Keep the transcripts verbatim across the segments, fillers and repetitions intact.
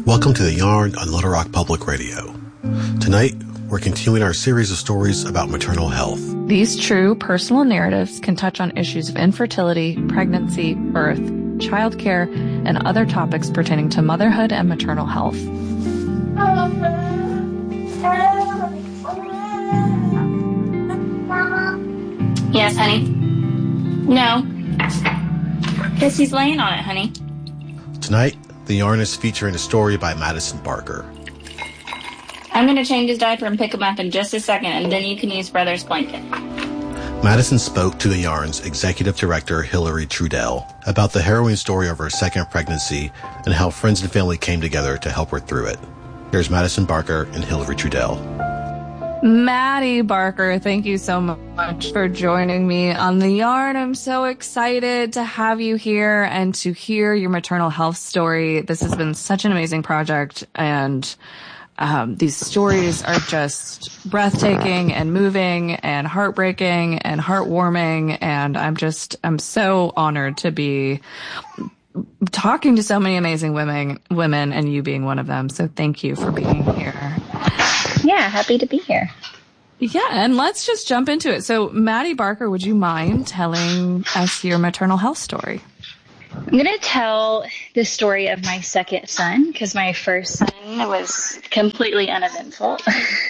Welcome to The Yarn on Little Rock Public Radio. Tonight, we're continuing our series of stories about maternal health. These true personal narratives can touch on issues of infertility, pregnancy, birth, childcare, and other topics pertaining to motherhood and maternal health. Yes, honey. No. Because he's laying on it, honey. Tonight, The Yarn is featuring a story by Madison Barker. I'm going to change his diaper and pick him up in just a second, and then you can use Brother's blanket. Madison spoke to The Yarn's executive director, Hillary Trudell, about the harrowing story of her second pregnancy and how friends and family came together to help her through it. Here's Madison Barker and Hillary Trudell. Maddie Barker, thank you so much for joining me on The Yarn. I'm so excited to have you here and to hear your maternal health story. This has been such an amazing project, and um, these stories are just breathtaking and moving and heartbreaking and heartwarming, and I'm just, I'm so honored to be talking to so many amazing women, women, and you being one of them. So thank you for being here. Yeah, happy to be here. Yeah, and let's just jump into it. So, Maddie Barker, would you mind telling us your maternal health story? I'm going to tell the story of my second son, because my first son was completely uneventful.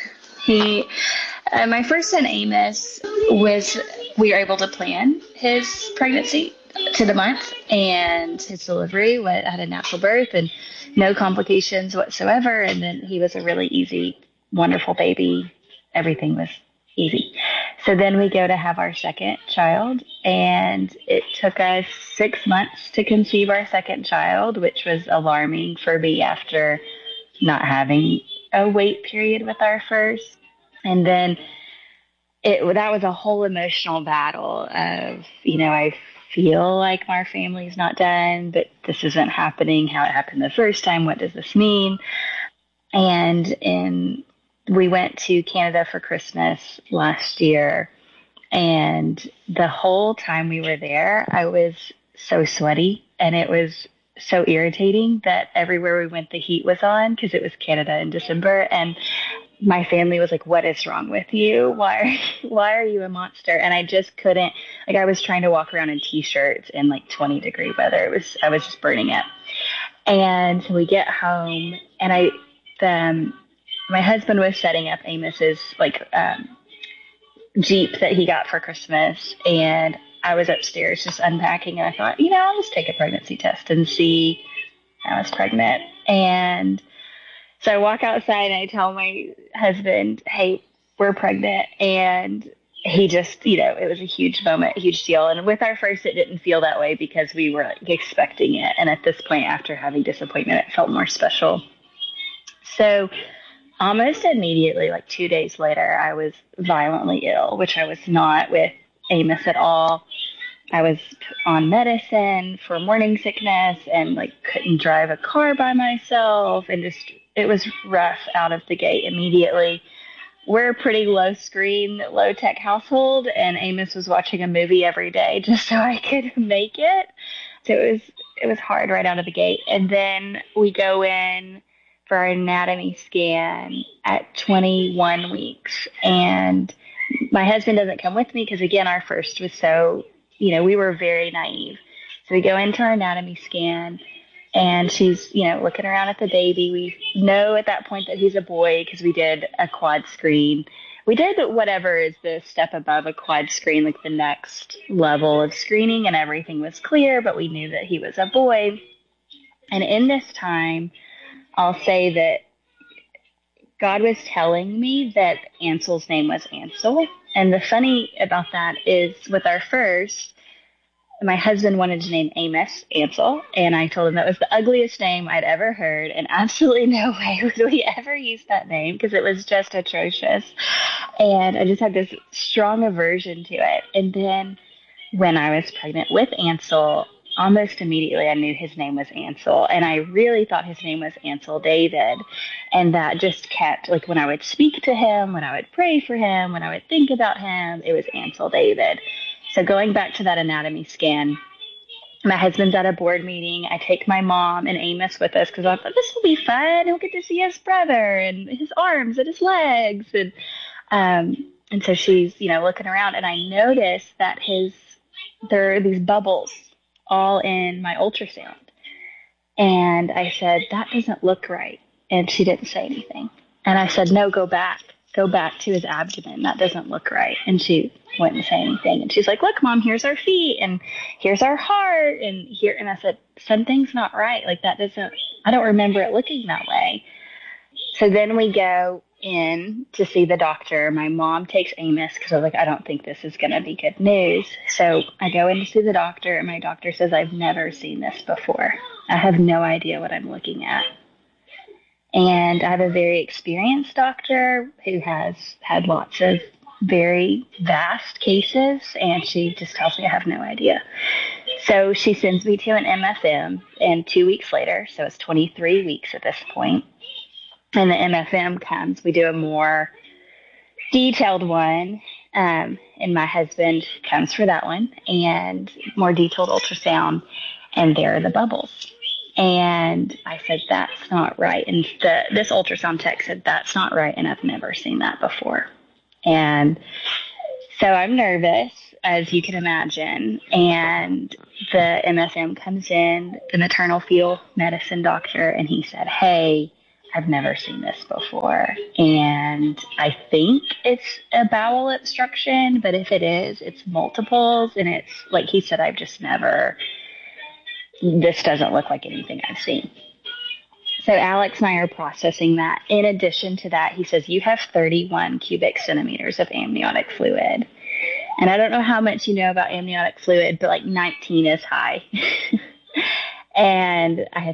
he, uh, my first son, Amos, was, we were able to plan his pregnancy to the month, and his delivery went, had a natural birth and no complications whatsoever. And then he was a really easy, wonderful baby. Everything was easy. So then we go to have our second child, and it took us six months to conceive our second child, which was alarming for me after not having a wait period with our first. And then it that was a whole emotional battle of, you know, I feel like our family's not done, but this isn't happening how it happened the first time. What does this mean? And in we went to Canada for Christmas last year, and the whole time we were there, I was so sweaty, and it was so irritating that everywhere we went, the heat was on because it was Canada in December, and my family was like, "What is wrong with you? Why are you, why are you a monster?" And I just couldn't, like, I was trying to walk around in t-shirts in like twenty degree weather. It was, I was just burning it. And we get home, and I, the, um, my husband was setting up Amos's like um, Jeep that he got for Christmas, and I was upstairs just unpacking, and I thought, you know, I'll just take a pregnancy test and see I was pregnant. And so I walk outside and I tell my husband, "Hey, we're pregnant." And he just, you know, it was a huge moment, a huge deal. And with our first, it didn't feel that way because we were like expecting it. And at this point, after having disappointment, it felt more special. So almost immediately, like two days later, I was violently ill, which I was not with Amos at all. I was on medicine for morning sickness and like couldn't drive a car by myself, and just, it was rough out of the gate immediately. We're a pretty low screen, low tech household, and Amos was watching a movie every day just so I could make it. So it was, it was hard right out of the gate. And then we go in for our anatomy scan at twenty-one weeks. And my husband doesn't come with me because, again, our first was so, you know, we were very naive. So we go into our anatomy scan, and she's, you know, looking around at the baby. We know at that point that he's a boy because we did a quad screen. We did whatever is the step above a quad screen, like the next level of screening, and everything was clear, but we knew that he was a boy. And in this time, I'll say that God was telling me that Ansel's name was Ansel. And the funny about that is with our first, my husband wanted to name Amos Ansel. And I told him that was the ugliest name I'd ever heard. And absolutely no way would we ever use that name because it was just atrocious. And I just had this strong aversion to it. And then when I was pregnant with Ansel, almost immediately I knew his name was Ansel, and I really thought his name was Ansel David. And that just kept, like, when I would speak to him, when I would pray for him, when I would think about him, it was Ansel David. So going back to that anatomy scan, My husband's at a board meeting. I take my mom and Amos with us because I thought this will be fun. He'll get to see his brother and his arms and his legs. And um, and so she's, you know, looking around, and I notice that his there are these bubbles all in my ultrasound. And I said, that doesn't look right. And she didn't say anything. And I said, no, go back. Go back to his abdomen. That doesn't look right. And she wouldn't say anything. And she's like, look, Mom, here's our feet and here's our heart. And here, and I said, something's not right. Like that doesn't, I don't remember it looking that way. So then we go in to see the doctor. My mom takes Amos because I was like, I don't think this is going to be good news. So I go in to see the doctor, and my doctor says, I've never seen this before. I have no idea what I'm looking at. And I have a very experienced doctor who has had lots of very vast cases, and she just tells me I have no idea. So she sends me to an M F M, and two weeks later, so it's twenty-three weeks at this point, and the M F M comes. We do a more detailed one, um, and my husband comes for that one, and more detailed ultrasound, and there are the bubbles. And I said, that's not right. And the, this ultrasound tech said, that's not right, and I've never seen that before. And so I'm nervous, as you can imagine, and the M S M comes in, the maternal fetal medicine doctor, and he said, hey, I've never seen this before, and I think it's a bowel obstruction, but if it is, it's multiples, and it's, like he said, I've just never... this doesn't look like anything I've seen. So Alex and I are processing that. In addition to that, he says, you have thirty-one cubic centimeters of amniotic fluid. And I don't know how much you know about amniotic fluid, but like nineteen is high. And I have